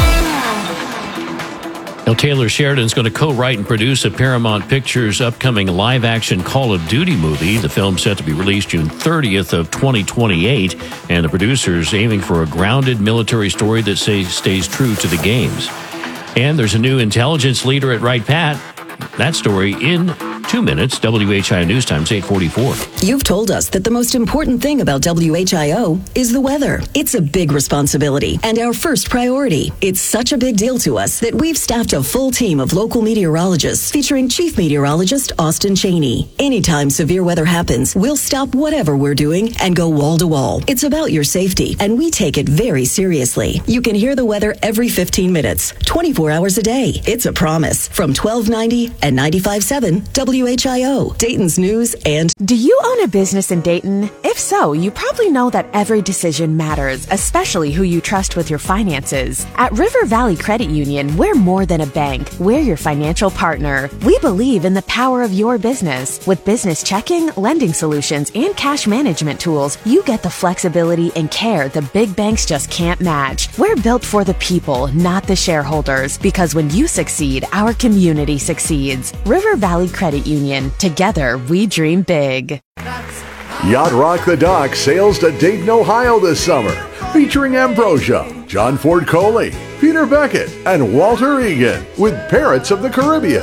Now, Taylor Sheridan's going to co-write and produce a Paramount Pictures upcoming live-action Call of Duty movie. The film's set to be released June 30th of 2028, and the producer's aiming for a grounded military story that stays true to the games. And there's a new intelligence leader at Wright Pat. That story in 2 minutes. WHIO News Times 8:44. You've told us that the most important thing about WHIO is the weather. It's a big responsibility and our first priority. It's such a big deal to us that we've staffed a full team of local meteorologists featuring Chief Meteorologist Austin Cheney. Anytime severe weather happens, we'll stop whatever we're doing and go wall to wall. It's about your safety, and we take it very seriously. You can hear the weather every 15 minutes, 24 hours a day. It's a promise from 1290 and 95.7 WHIO, Dayton's News and... Do you own a business in Dayton? If so, you probably know that every decision matters, especially who you trust with your finances. At River Valley Credit Union, we're more than a bank. We're your financial partner. We believe in the power of your business. With business checking, lending solutions, and cash management tools, you get the flexibility and care the big banks just can't match. We're built for the people, not the shareholders, because when you succeed, our community succeeds. River Valley Credit Union. Together, we dream big. Yacht Rock the Dock sails to Dayton, Ohio this summer, featuring Ambrosia, John Ford Coley, Peter Beckett, and Walter Egan with Parrots of the Caribbean.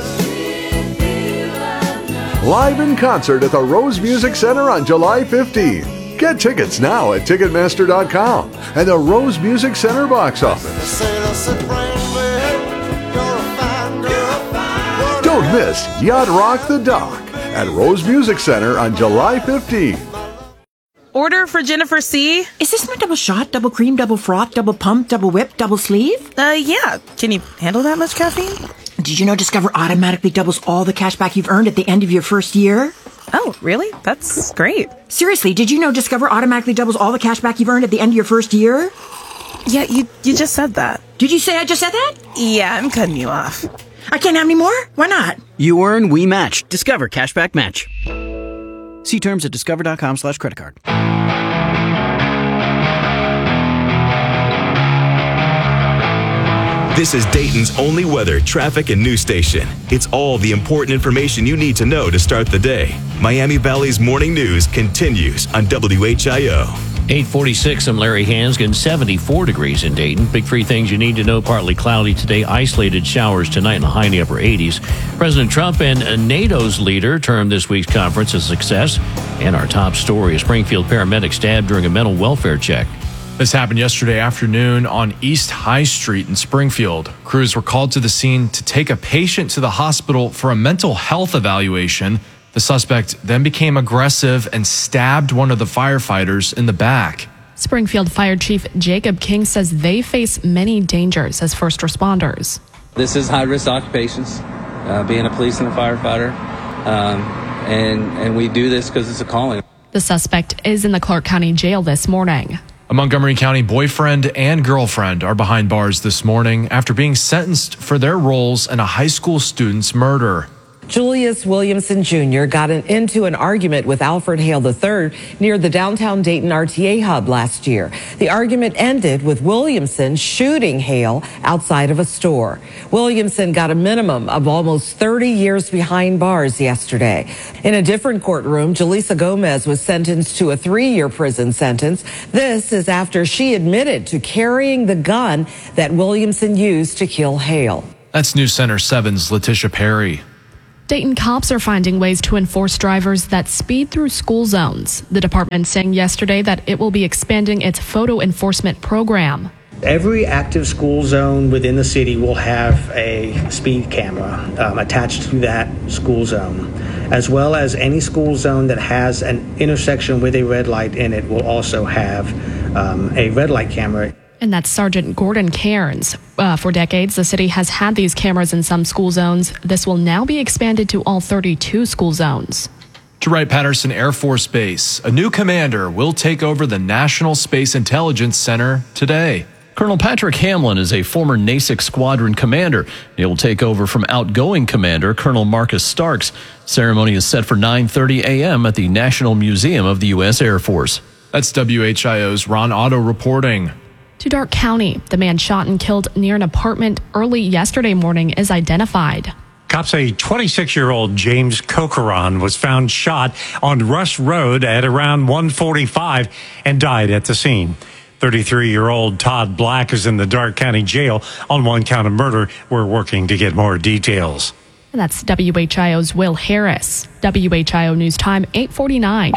Live in concert at the Rose Music Center on July 15. Get tickets now at Ticketmaster.com and the Rose Music Center box office. Don't miss Yacht Rock the Dock at Rose Music Center on July 15th. Order for Jennifer C. Is this my double shot, double cream, double froth, double pump, double whip, double sleeve? Yeah. Can you handle that much caffeine? Did you know Discover automatically doubles all the cash back you've earned at the end of your first year? Oh, really? That's great. Seriously, did you know Discover automatically doubles all the cash back you've earned at the end of your first year? Yeah, you just said that. Did you say I just said that? Yeah, I'm cutting you off. I can't have any more? Why not? You earn, we match. Discover Cashback Match. See terms at discover.com/creditcard. This is Dayton's only weather, traffic, and news station. It's all the important information you need to know to start the day. Miami Valley's morning news continues on WHIO. 8:46, I'm Larry Hansgen, 74 degrees in Dayton. Big three things you need to know. Partly cloudy today, isolated showers tonight in the high in the upper 80s. President Trump and NATO's leader termed this week's conference a success. And our top story, a Springfield paramedic stabbed during a mental welfare check. This happened yesterday afternoon on East High Street in Springfield. Crews were called to the scene to take a patient to the hospital for a mental health evaluation. The suspect then became aggressive and stabbed one of the firefighters in the back. Springfield Fire Chief Jacob King says they face many dangers as first responders. This is high-risk occupations, being a police and a firefighter. And we do this because it's a calling. The suspect is in the Clark County Jail this morning. A Montgomery County boyfriend and girlfriend are behind bars this morning after being sentenced for their roles in a high school student's murder. Julius Williamson Jr. got into an argument with Alfred Hale III near the downtown Dayton RTA hub last year. The argument ended with Williamson shooting Hale outside of a store. Williamson got a minimum of almost 30 years behind bars yesterday. In a different courtroom, Jaleesa Gomez was sentenced to a 3-year prison sentence. This is after she admitted to carrying the gun that Williamson used to kill Hale. That's News Center 7's Letitia Perry. Dayton cops are finding ways to enforce drivers that speed through school zones. The department saying yesterday that it will be expanding its photo enforcement program. Every active school zone within the city will have a speed camera attached to that school zone, as well as any school zone that has an intersection with a red light in it will also have a red light camera. And that's Sergeant Gordon Cairns. For decades, the city has had these cameras in some school zones. This will now be expanded to all 32 school zones. To Wright-Patterson Air Force Base, a new commander will take over the National Space Intelligence Center today. Colonel Patrick Hamlin is a former NASIC squadron commander. He will take over from outgoing commander Colonel Marcus Starks. Ceremony is set for 9:30 a.m. at the National Museum of the U.S. Air Force. That's WHIO's Ron Otto reporting. To Darke County, the man shot and killed near an apartment early yesterday morning is identified. Cops say 26-year-old James Cochran was found shot on Rush Road at around 1:45 and died at the scene. 33-year-old Todd Black is in the Darke County Jail on one count of murder. We're working to get more details. And that's WHIO's Will Harris. WHIO News Time, 8:49.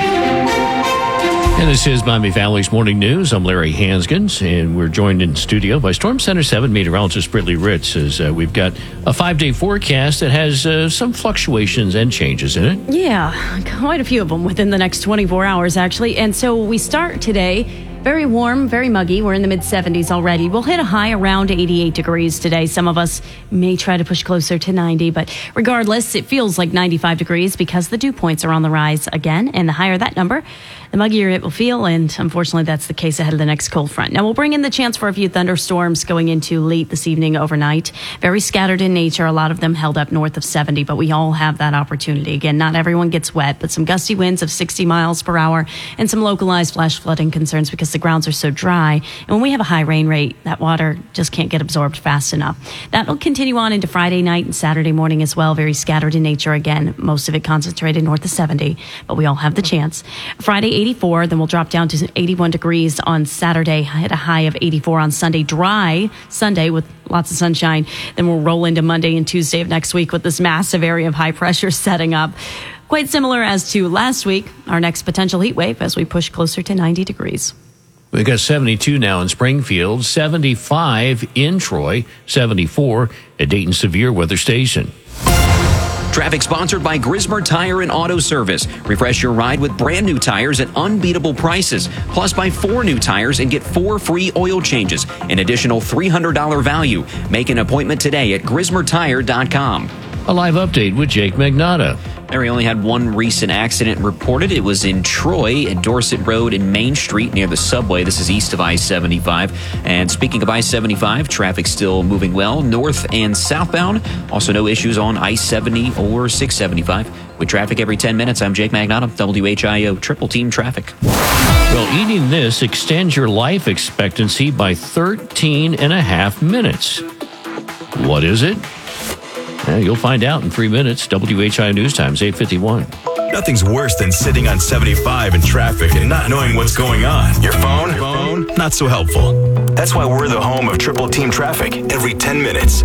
And this is Miami Valley's Morning News. I'm Larry Hanskins, and we're joined in studio by Storm Center 7 meteorologist Brittany Ritz. As we've got a 5-day forecast that has some fluctuations and changes in it. Yeah, quite a few of them within the next 24 hours, actually. And so we start today very warm, very muggy. We're in the mid-70s already. We'll hit a high around 88 degrees today. Some of us may try to push closer to 90, but regardless, it feels like 95 degrees because the dew points are on the rise again. And the higher that number, the muggier it will feel, and unfortunately that's the case ahead of the next cold front. Now we'll bring in the chance for a few thunderstorms going into late this evening overnight. Very scattered in nature, a lot of them held up north of 70, but we all have that opportunity. Again, not everyone gets wet, but some gusty winds of 60 miles per hour and some localized flash flooding concerns because the grounds are so dry. And when we have a high rain rate, that water just can't get absorbed fast enough. That'll continue on into Friday night and Saturday morning as well. Very scattered in nature again, most of it concentrated north of 70, but we all have the chance. Friday, 84, then we'll drop down to 81 degrees on Saturday, hit a high of 84 on Sunday. Dry Sunday with lots of sunshine. Then we'll roll into Monday and Tuesday of next week with this massive area of high pressure setting up. Quite similar as to last week, our next potential heat wave as we push closer to 90 degrees. We've got 72 now in Springfield, 75 in Troy, 74 at Dayton Severe Weather Station. Traffic sponsored by Grismer Tire and Auto Service. Refresh your ride with brand new tires at unbeatable prices. Plus, buy 4 new tires and get 4 free oil changes. An additional $300 value. Make an appointment today at GrismerTire.com. A live update with Jake Magnotta. Mary only had one recent accident reported. It was in Troy at Dorset Road and Main Street near the subway. This is east of I-75. And speaking of I-75, traffic still moving well north and southbound. Also no issues on I-70 or 675. With traffic every 10 minutes, I'm Jake Magnotta, WHIO Triple Team Traffic. Well, eating this extends your life expectancy by 13 and a half minutes. What is it? You'll find out in 3 minutes. WHIO News Times, 8:51. Nothing's worse than sitting on 75 in traffic and not knowing what's going on. Your phone? Not so helpful. That's why we're the home of Triple Team Traffic every 10 minutes.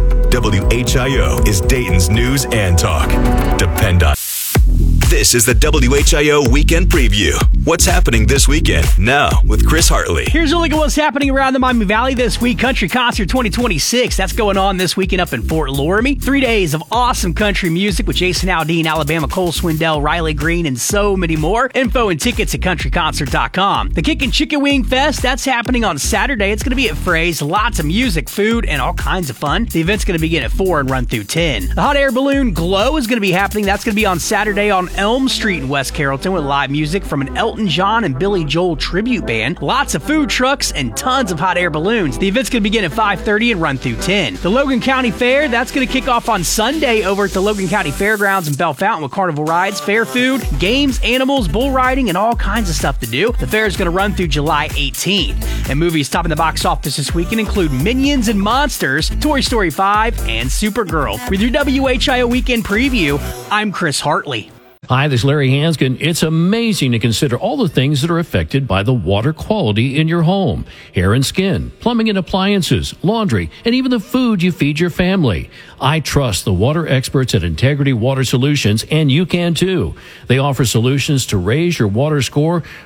WHIO is Dayton's news and talk. Depend on. This is the WHIO Weekend Preview. What's happening this weekend? Now with Chris Hartley. Here's a look at what's happening around the Miami Valley this week. Country Concert 2026. That's going on this weekend up in Fort Loramie. 3 days of awesome country music with Jason Aldean, Alabama, Cole Swindell, Riley Green, and so many more. Info and tickets at countryconcert.com. The Kickin' Chicken Wing Fest, that's happening on Saturday. It's going to be at Fray's. Lots of music, food, and all kinds of fun. The event's going to begin at 4 and run through 10. The Hot Air Balloon Glow is going to be happening. That's going to be on Saturday on Elm Street in West Carrollton with live music from an Elton John and Billy Joel tribute band. Lots of food trucks and tons of hot air balloons. The event's going to begin at 5:30 and run through 10. The Logan County Fair, that's going to kick off on Sunday over at the Logan County Fairgrounds in Bell Fountain with carnival rides, fair food, games, animals, bull riding, and all kinds of stuff to do. The fair is going to run through July 18th. And movies topping the box office this weekend include Minions and Monsters, Toy Story 5, and Supergirl. With your WHIO Weekend Preview, I'm Chris Hartley. Hi, this is Larry Hansgen. It's amazing to consider all the things that are affected by the water quality in your home. Hair and skin, plumbing and appliances, laundry, and even the food you feed your family. I trust the water experts at Integrity Water Solutions, and you can too. They offer solutions to raise your water score